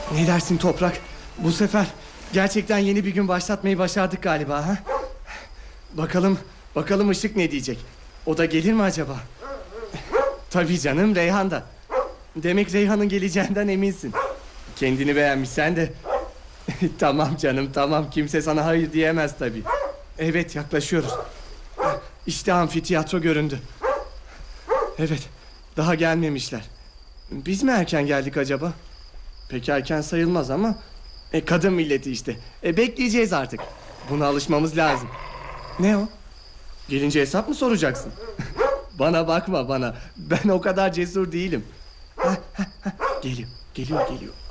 Ne dersin Toprak? Bu sefer gerçekten yeni bir gün başlatmayı başardık galiba, ha? Bakalım Işık ne diyecek? O da gelir mi acaba? Tabii canım, Reyhan da. Demek Reyhan'ın geleceğinden eminsin. Kendini beğenmişsen de. Tamam canım, tamam, kimse sana hayır diyemez tabii. Evet, yaklaşıyoruz. İşte amfiteyatro göründü. Evet, daha gelmemişler. Biz mi erken geldik acaba? Pek erken sayılmaz ama kadın milleti işte. Bekleyeceğiz artık. Buna alışmamız lazım. Ne o? Gelince hesap mı soracaksın? Bana bakma, bana. Ben o kadar cesur değilim. Geliyor.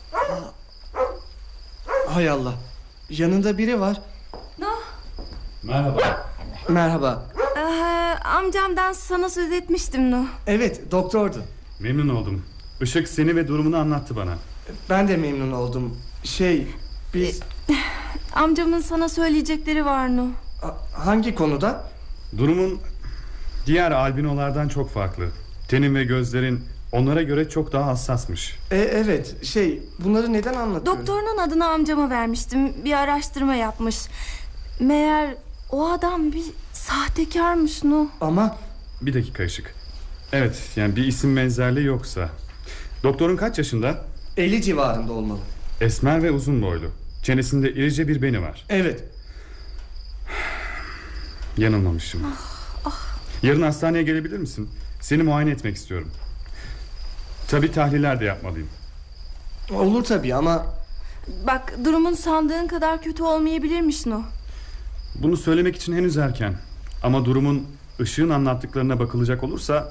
Hay Allah. Yanında biri var. Merhaba. Merhaba. Amcamdan sana söz etmiştim Nuh. Evet, doktordu. Memnun oldum. Işık seni ve durumunu anlattı bana. Ben de memnun oldum. Biz... Amcamın sana söyleyecekleri var Nuh. Hangi konuda? Durumun diğer albinolardan çok farklı. Tenin ve gözlerin onlara göre çok daha hassasmış. Evet, bunları neden anlatıyorsun? Doktorunun adını amcama vermiştim. Bir araştırma yapmış. Meğer o adam bir sahtekarmış Nuh. Ama... Bir dakika Işık. Evet, yani bir isim benzerliği yoksa. Doktorun kaç yaşında? 50 civarında olmalı. Esmer ve uzun boylu. Çenesinde irice bir beni var. Evet. Yanılmamışım. Yarın hastaneye gelebilir misin? Seni muayene etmek istiyorum. Tabii tahliller de yapmalıyım. Olur tabii ama... Bak, durumun sandığın kadar kötü olmayabilirmiş Nuh. Bunu söylemek için henüz erken. Ama durumun Işık'ın anlattıklarına bakılacak olursa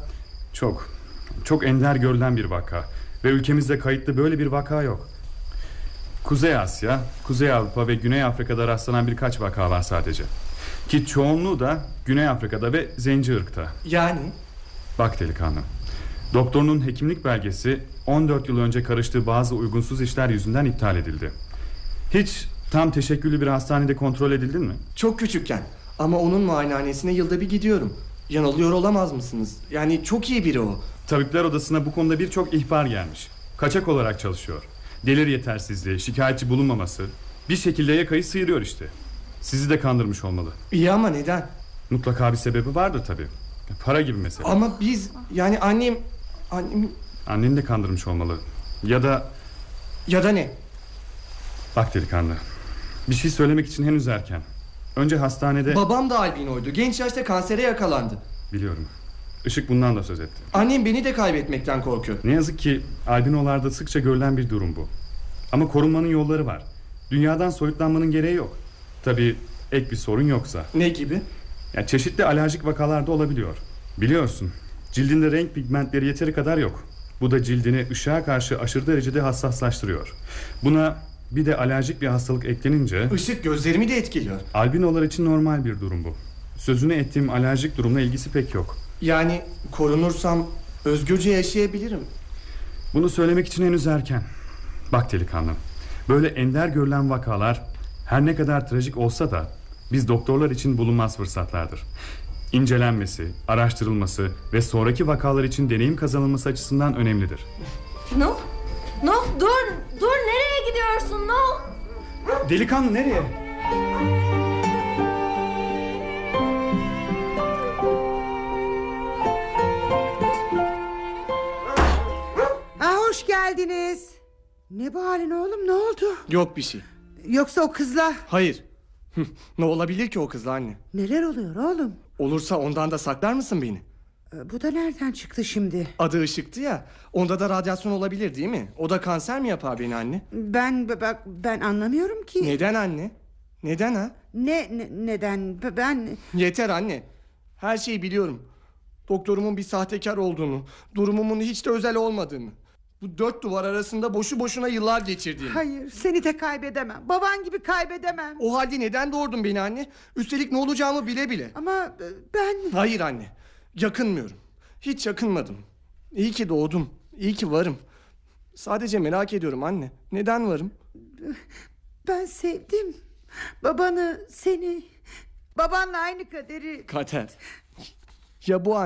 çok ender görülen bir vaka. Ve ülkemizde kayıtlı böyle bir vaka yok. Kuzey Asya, Kuzey Avrupa ve Güney Afrika'da rastlanan birkaç vaka var sadece. Ki çoğunluğu da Güney Afrika'da ve zenci ırkta. Yani? Bak delikanlı, doktorunun hekimlik belgesi 14 yıl önce karıştığı bazı uygunsuz işler yüzünden iptal edildi. Hiç tam teşekküllü bir hastanede kontrol edildin mi? Çok küçükken. Ama onun muayenehanesine yılda bir gidiyorum. Yanılıyor olamaz mısınız? Yani çok iyi biri o. Tabipler odasına bu konuda birçok ihbar gelmiş. Kaçak olarak çalışıyor. Gelir yetersizliği, şikayetçi bulunmaması, bir şekilde yakayı sıyırıyor işte. Sizi de kandırmış olmalı. İyi ama neden? Mutlaka bir sebebi vardır tabii. Para gibi mesela. Ama biz, yani annem... Anneni de kandırmış olmalı. Ya da ne? bak delikanlı, bir şey söylemek için henüz erken. Önce hastanede... Babam da albinoydu. Genç yaşta kansere yakalandı. Biliyorum. Işık bundan da söz etti. Annem beni de kaybetmekten korkuyor. Ne yazık ki albinolarda sıkça görülen bir durum bu. Ama korunmanın yolları var. Dünyadan soyutlanmanın gereği yok. Tabii ek bir sorun yoksa. Ne gibi? Ya çeşitli alerjik vakalar da olabiliyor. Biliyorsun, cildinde renk pigmentleri yeteri kadar yok. Bu da cildini ışığa karşı aşırı derecede hassaslaştırıyor. Buna bir de alerjik bir hastalık eklenince... Işık gözlerimi de etkiliyor. Albinolar için normal bir durum bu. Sözünü ettiğim alerjik durumla ilgisi pek yok. Yani korunursam özgürce yaşayabilirim. Bunu söylemek için henüz erken. Bak delikanlı, böyle ender görülen vakalar her ne kadar trajik olsa da biz doktorlar için bulunmaz fırsatlardır. İncelenmesi, araştırılması ve sonraki vakalar için deneyim kazanılması açısından önemlidir. Nuh dur, nereye gidiyorsun Nuh? Delikanlı nereye? Hoş geldiniz. Ne bu halin oğlum, ne oldu? Yok bir şey. Yoksa o kızla... Hayır. Ne olabilir ki o kızla anne? Neler oluyor oğlum? Olursa ondan da saklar mısın beni? Bu da nereden çıktı şimdi? Adı Işık'tı ya. Onda da radyasyon olabilir değil mi? O da kanser mi yapar beni anne? Ben anlamıyorum ki. Neden anne? Neden ha? Neden? Ben... Yeter anne. Her şeyi biliyorum. Doktorumun bir sahtekar olduğunu, durumumun hiç de özel olmadığını, bu dört duvar arasında boşu boşuna yıllar geçirdiğini. Hayır, seni de kaybedemem. Baban gibi kaybedemem. O halde neden doğurdun beni anne? Üstelik ne olacağımı bile bile. Ama ben... Hayır anne. Yakınmıyorum. Hiç yakınmadım. İyi ki doğdum. İyi ki varım. Sadece merak ediyorum anne. Neden varım? Ben sevdim. Babanı, seni. Babanla aynı kaderi... Kader. Ya bu